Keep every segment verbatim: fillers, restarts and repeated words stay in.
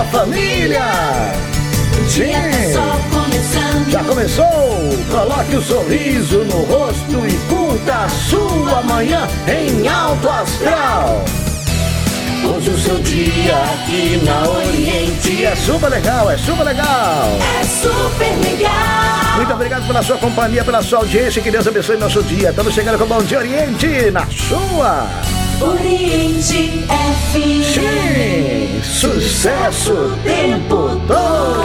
Família! Sim! Já começou? Coloque o sorriso no rosto e curta a sua manhã em alto astral. Hoje o seu dia aqui na Oriente é super legal, é super legal. É super legal. Muito obrigado pela sua companhia, pela sua audiência. Que Deus abençoe nosso dia. Estamos chegando com o Bom Dia Oriente na sua Oriente F M. Sim, sucesso o tempo todo.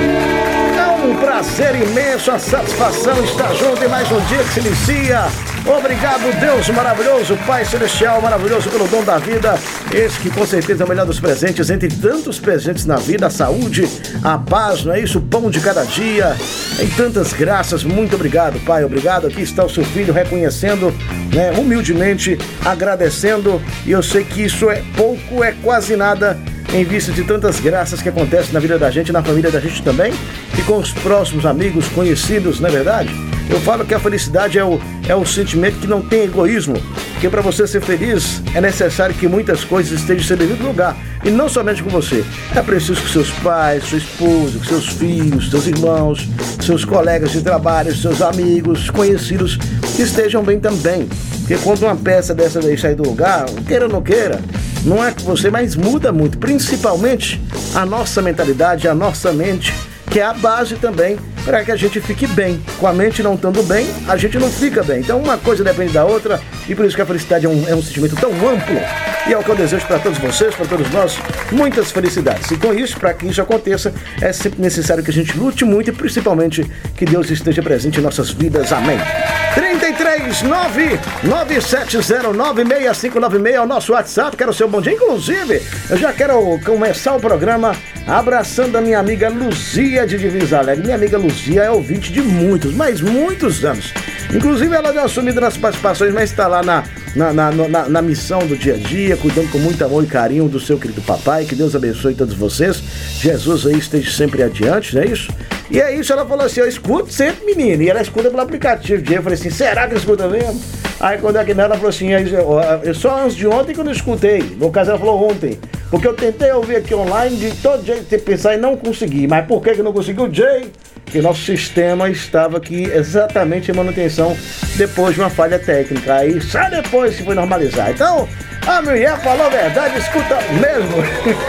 É um prazer imenso, a satisfação estar junto em mais um dia que se inicia. Obrigado, Deus maravilhoso, Pai Celestial maravilhoso pelo dom da vida. Esse que com certeza é o melhor dos presentes, entre tantos presentes na vida, a saúde, a paz, não é isso? O pão de cada dia, em tantas graças. Muito obrigado, Pai, obrigado. Aqui está o seu filho reconhecendo, né, humildemente, agradecendo. E eu sei que isso é pouco, é quase nada, em vista de tantas graças que acontecem na vida da gente, na família da gente também, e com os próximos amigos, conhecidos, não é verdade? Eu falo que a felicidade é o, é o sentimento que não tem egoísmo, porque para você ser feliz é necessário que muitas coisas estejam em seu devido lugar, e não somente com você. É preciso que seus pais, sua esposa, seus filhos, seus irmãos, seus colegas de trabalho, seus amigos, conhecidos estejam bem também. Porque quando uma peça dessa daí sai do lugar, queira ou não queira, não é com você, mas muda muito, principalmente a nossa mentalidade, a nossa mente, que é a base também para que a gente fique bem. Com a mente não estando bem, a gente não fica bem. Então uma coisa depende da outra, e por isso que a felicidade é um, é um sentimento tão amplo, e é o que eu desejo para todos vocês, para todos nós, muitas felicidades. E com isso, para que isso aconteça, é sempre necessário que a gente lute muito, e principalmente que Deus esteja presente em nossas vidas. Amém. trinta e três, nove nove sete zero nove seis cinco nove seis é o nosso WhatsApp. Quero o seu bom dia. Inclusive, eu já quero começar o programa abraçando a minha amiga Luzia de Divisa Alegre. Minha amiga Luzia é ouvinte de muitos, mas muitos anos. Inclusive, ela deu uma sumida nas participações, mas está lá na, na, na, na, na missão do dia a dia, cuidando com muito amor e carinho do seu querido papai. Que Deus abençoe todos vocês. Jesus aí esteja sempre adiante, não é isso? E é isso, ela falou assim, eu escuto sempre, menina. E ela escuta pelo aplicativo. Eu falei assim, será que eu escuta mesmo? Aí quando é que ela falou assim, eu, só antes de ontem que eu não escutei. No caso ela falou ontem. Porque eu tentei ouvir aqui online de todo jeito de pensar e não consegui. Mas por que que não conseguiu, Jay? Que nosso sistema estava aqui exatamente em manutenção depois de uma falha técnica. Aí só depois que foi normalizar. Então, a mulher falou a verdade, escuta mesmo.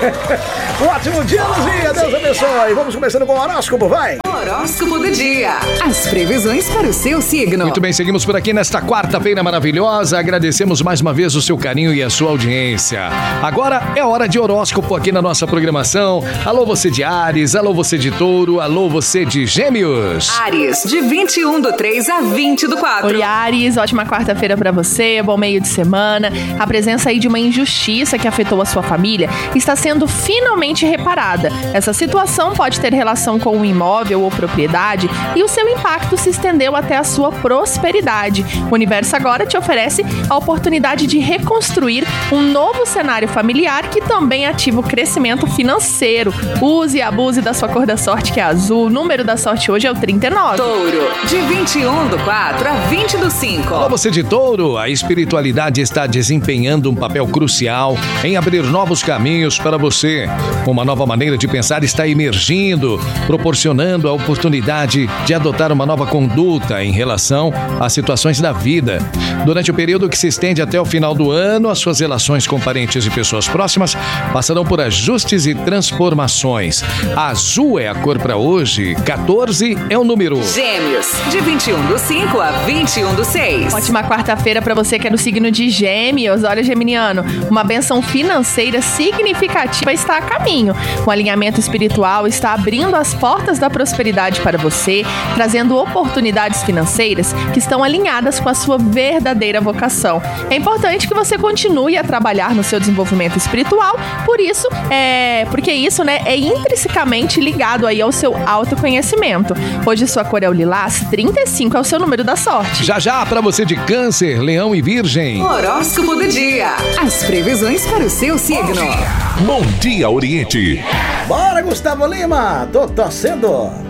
Um ótimo dia, Luzia, Deus abençoe. Vamos começando com o horóscopo, vai! Horóscopo do dia. As previsões para o seu signo. Muito bem, seguimos por aqui nesta quarta-feira maravilhosa. Agradecemos mais uma vez o seu carinho e a sua audiência. Agora é hora de horóscopo aqui na nossa programação. Alô, você de Áries, alô, você de Touro, alô, você de Gêmeos. Áries, de vinte e um do três a vinte do quatro. Oi, Áries, ótima quarta-feira pra você, bom meio de semana. A presença aí de uma injustiça que afetou a sua família está sendo finalmente reparada. Essa situação pode ter relação com um imóvel ou propriedade e o seu impacto se estendeu até a sua prosperidade. O universo agora te oferece a oportunidade de reconstruir um novo cenário familiar que também ativa o crescimento financeiro. Use e abuse da sua cor da sorte, que é azul. O número da sorte hoje é o trinta e nove. Touro, de vinte e um do quatro a vinte do cinco. Alô, você de Touro, a espiritualidade está desempenhando um papel crucial em abrir novos caminhos para você. Uma nova maneira de pensar está emergindo, proporcionando a oportunidade de adotar uma nova conduta em relação às situações da vida. Durante o período que se estende até o final do ano, as suas relações com parentes e pessoas próximas passarão por ajustes e transformações. Azul é a cor para hoje, quatorze é o número. Gêmeos, de vinte e um do cinco a vinte e um do seis. Ótima quarta-feira para você que é do signo de Gêmeos. Olha, geminiano, uma bênção financeira significativa está a caminho. O alinhamento espiritual está abrindo as portas da prosperidade para você, trazendo oportunidades financeiras que estão alinhadas com a sua verdadeira vocação. É importante que você continue a trabalhar no seu desenvolvimento espiritual, por isso, é, porque isso, né, é intrinsecamente ligado aí ao seu autoconhecimento. Hoje sua cor é o lilás, trinta e cinco é o seu número da sorte. Já já para você de Câncer, Leão e Virgem. Horóscopo do dia. As previsões para o seu signo. Bom dia, Oriente. Bora, Gustavo Lima, tô torcendo.